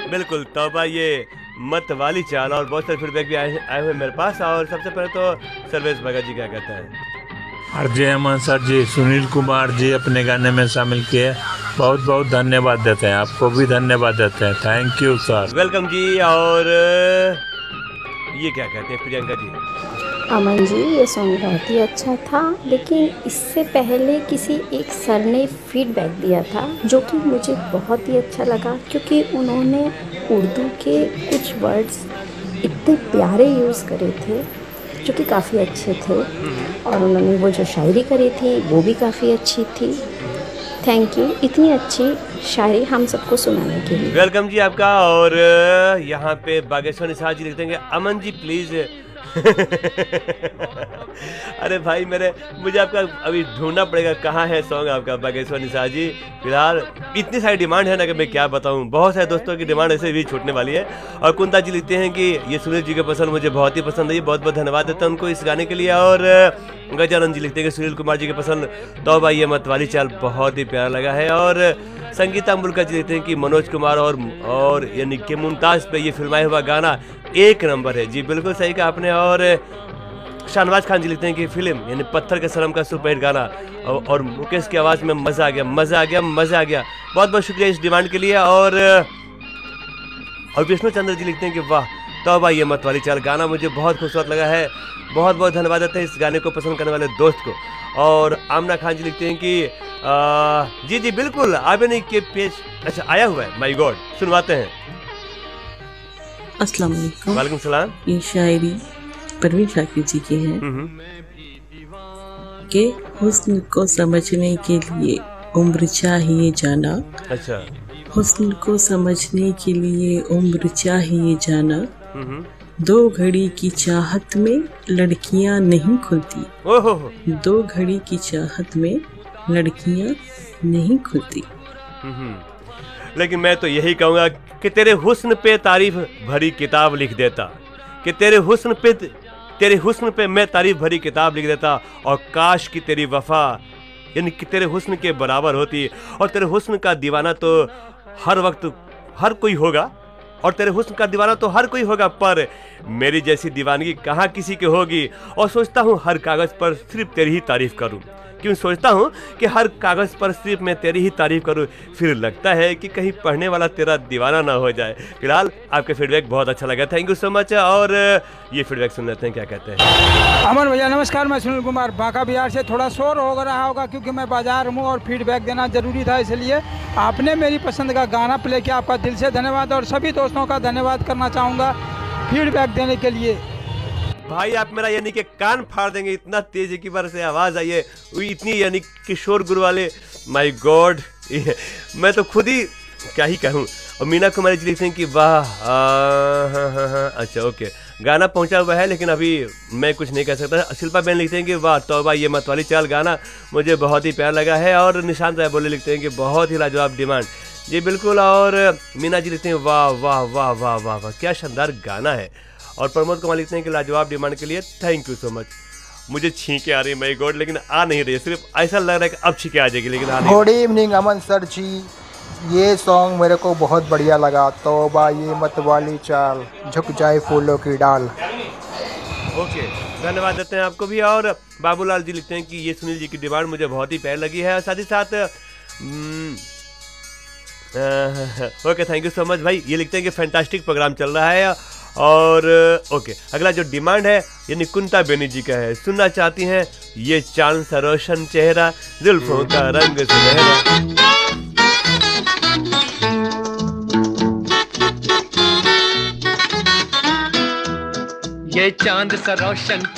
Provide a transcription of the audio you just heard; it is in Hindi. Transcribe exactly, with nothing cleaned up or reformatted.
बिल्कुल तौबा ये मत वाली चाल, और बहुत सारे फीडबैक भी आए आए हुए मेरे पास। और सबसे पहले तो सर्वेश भगत जी क्या कहते हैं? आरजे अमन सर जी, सुनील कुमार जी अपने गाने में शामिल किए, बहुत बहुत धन्यवाद देते हैं। आपको भी धन्यवाद देते हैं, थैंक यू सर। वेलकम जी। और ये क्या कहते हैं प्रियंका जी? अमन जी, ये सॉन्ग बहुत ही अच्छा था, लेकिन इससे पहले किसी एक सर ने फीडबैक दिया था जो कि मुझे बहुत ही अच्छा लगा, क्योंकि उन्होंने उर्दू के कुछ वर्ड्स इतने प्यारे यूज़ करे थे जो कि काफ़ी अच्छे थे, और उन्होंने वो जो शायरी करी थी वो भी काफ़ी अच्छी थी। थैंक यू इतनी अच्छी शायरी हम सबको सुनाने के लिए। वेलकम जी आपका। और यहाँ पे बागेश्वर निसार जी लिखते हैं अमन जी प्लीज़ अरे भाई मेरे, मुझे आपका अभी ढूंढना पड़ेगा कहाँ है सॉन्ग आपका बागेश्वर निसार जी। फिलहाल इतनी सारी डिमांड है ना कि मैं क्या बताऊँ, बहुत सारे दोस्तों की डिमांड ऐसे भी छूटने वाली है। और कुंता जी लिखते हैं कि ये सुनील जी का पसंद मुझे बहुत ही पसंद है, बहुत बहुत धन्यवाद देता हूँ उनको इस गाने के लिए। और गजानंद जी लिखते हैं कि सुनील कुमार जी के पसंद तौबा ये मत वाली चाल बहुत ही प्यारा लगा है। और संगीता मुल्का जी लिखते हैं कि मनोज कुमार और और यानी कि मुमताज़ पे ये फिल्माया हुआ गाना एक नंबर है। जी बिल्कुल सही कहा आपने। और शाहनवाज खान जी लिखते हैं कि फिल्म यानी पत्थर के सनम का सुपरहिट गाना, और, और मुकेश की आवाज़ में मज़ा आ गया, मज़ा आ गया, मज़ा आ गया। बहुत बहुत शुक्रिया इस डिमांड के लिए। और और विष्णु चंद्र जी लिखते हैं कि वाह तौबा ये मत वाली चाल गाना मुझे बहुत खूबसूरत लगा है, बहुत बहुत धन्यवाद देते हैं इस गाने को पसंद करने वाले दोस्त को। और आमना खान जी लिखते हैं कि आ, जी जी बिल्कुल आबेनी के पेज अच्छा आया हुआ है, माय गॉड सुनवाते हैं। अस्सलाम वालेकुम। वालेकुम सलाम। ये शायरी परवीन शाकिर जी की है कि हुस्न को समझने के लिए उम्र चाहिए जाना। अच्छा। हुस्न को समझने के लिए उम्र चाहिए जाना, दो घड़ी की चाहत में लड़कियां नहीं खुलती। ओहो। दो घड़ी की चाहत में लड़कियां नहीं खुलती। लेकिन मैं तो यही कहूँगा कि तेरे हुस्न पे तारीफ भरी किताब लिख देता, कि तेरे हुस्न पे तेरे हुस्न पे मैं तारीफ भरी किताब लिख देता, और काश कि तेरी वफा यानी कि तेरे हुस्न के बराबर होती। और तेरे हुस्न का दीवाना तो हर वक्त हर कोई होगा, और तेरे हुस्न का दीवाना तो हर कोई होगा, पर मेरी जैसी दीवानगी कहाँ किसी की होगी। और सोचता हूँ हर कागज़ पर सिर्फ तेरी ही तारीफ करूँ, क्यों सोचता हूँ कि हर कागज़ पर सिर्फ मैं तेरी ही तारीफ करूँ, फिर लगता है कि कहीं पढ़ने वाला तेरा दीवाना ना हो जाए। फिलहाल आपके फीडबैक बहुत अच्छा लगा, थैंक यू सो मच। और ये फीडबैक सुन लेते हैं क्या कहते हैं। अमन भैया नमस्कार, मैं सुनील कुमार बांका बिहार से। थोड़ा शोर हो रहा होगा क्योंकि मैं बाजार हूँ और फीडबैक देना जरूरी था, इसलिए आपने मेरी पसंद का गाना प्ले किया, आपका दिल से धन्यवाद। और सभी दोस्तों का धन्यवाद करना चाहूँगा फीडबैक देने के लिए। भाई आप मेरा यानी कि कान फाड़ देंगे, इतना तेज एक बार से आवाज़ आई है, इतनी यानी किशोर गुरु वाले, माय गॉड मैं तो खुद ही क्या ही कहूँ। और मीना कुमारी जी लिखते हैं कि वाह हाँ हाँ हाँ अच्छा ओके गाना पहुँचा हुआ है, लेकिन अभी मैं कुछ नहीं कह सकता। शिल्पा बहन लिखते हैं कि वाह तौबा ये मत वाली चाल गाना मुझे बहुत ही प्यारा लगा है। और निशांत राय बोले लिखते हैं कि बहुत ही लाजवाब डिमांड। जी बिल्कुल। और मीना जी लिखते हैं वाह वाह वाह वाह वाह वाह क्या शानदार गाना है। और प्रमोद कुमार लिखते हैं कि लाजवाब डिमांड के लिए थैंक यू सो मच। मुझे छींके आ रही है माय गॉड, लेकिन आ नहीं रही है, सिर्फ ऐसा लग रहा है कि अब छींके आ जाएगी, लेकिन आ नहीं। गुड इवनिंग अमन सर जी, ये सॉन्ग मेरे को बहुत बढ़िया लगा, तौबा ये मत वाली चाल झुक जाए फूलों की डाल। ओके धन्यवाद देते हैं आपको भी। और बाबूलाल जी लिखते हैं कि ये सुनील जी की डिमांड मुझे बहुत ही प्यारी लगी है। साथ ही साथ okay thank you so much भाई। ये लिखते हैं कि फैंटास्टिक प्रोग्राम चल रहा है। और ओके अगला जो डिमांड है ये निकुंता बेनी जी का है, सुनना चाहती हैं ये चांद सा रोशन चेहरा जुल्फों का रंग सुनहरा। ये चांद सा रोशन